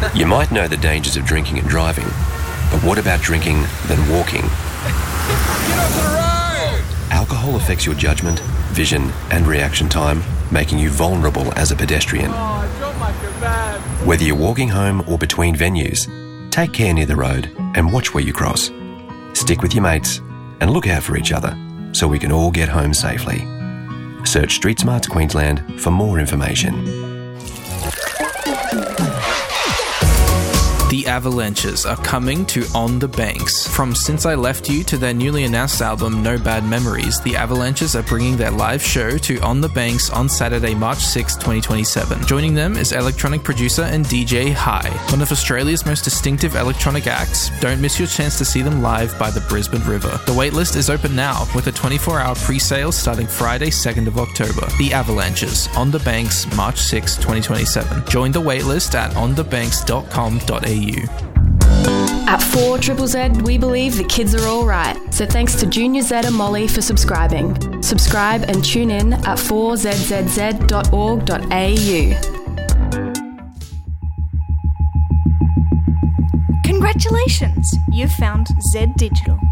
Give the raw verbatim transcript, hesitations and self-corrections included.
You might know the dangers of drinking and driving, but what about drinking then walking? Get off the road! Alcohol affects your judgment, vision and reaction time, making you vulnerable as a pedestrian. Oh, I dropped my kebab. Whether you're walking home or between venues, take care near the road and watch where you cross. Stick with your mates and look out for each other so we can all get home safely. Search Street Smarts Queensland for more information. The Avalanches are coming to On The Banks. From Since I Left You to their newly announced album No Bad Memories, the Avalanches are bringing their live show to On The Banks on Saturday, March sixth, twenty twenty-seven. Joining them is electronic producer and D J High, one of Australia's most distinctive electronic acts. Don't miss your chance to see them live by the Brisbane River. The waitlist is open now with a twenty-four hour pre-sale starting Friday, second of October. The Avalanches, On The Banks, March sixth, twenty twenty-seven. Join the waitlist at on the banks dot com dot a u. At four Z Z Z, we believe the kids are all right. So thanks to Junior Z and Molly for subscribing. Subscribe and tune in at four z z z dot org dot a u. Congratulations! You've found Z Digital.